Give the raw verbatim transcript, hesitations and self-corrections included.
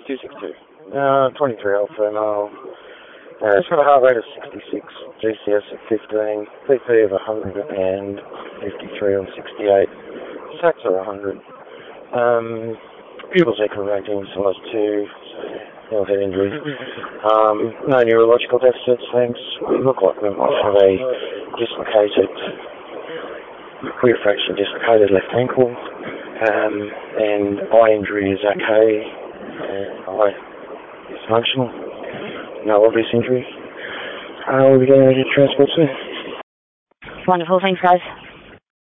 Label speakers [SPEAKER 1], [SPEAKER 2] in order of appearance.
[SPEAKER 1] two six two. Uh, twenty-three old female. Uh, it's got a heart rate of sixty-six, G C S of fifteen, B P of one hundred fifty-three on sixty-eight, Sax of one hundred. Um, pupils echo rating size two, so no head injury. Um, no neurological deficits, thanks. We look like we might have a dislocated, queer fracture, dislocated left ankle, um, and eye injury is okay, uh, eye is functional, no obvious injury. Uh, we'll be getting ready to transport soon.
[SPEAKER 2] Wonderful, thanks guys.